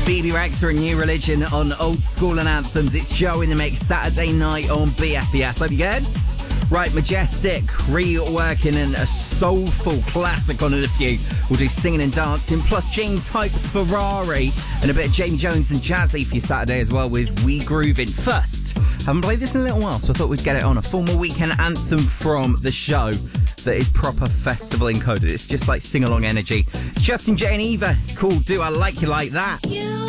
BB Rexa and New Religion on Old School and Anthems. It's Joe in the mix Saturday night on BFBS. Hope you good? Right, Majestic reworking and a soulful classic on it a few. We'll do singing and dancing, plus James Hype's Ferrari and a bit of Jamie Jones and Jazzy for your Saturday as well with We Groovin'. First, haven't played this in a little while, so I thought we'd get it on. A former weekend anthem from the show that is proper festival encoded. It's just like sing-along energy. It's Justin J and Eva. It's called Do I Like You Like That?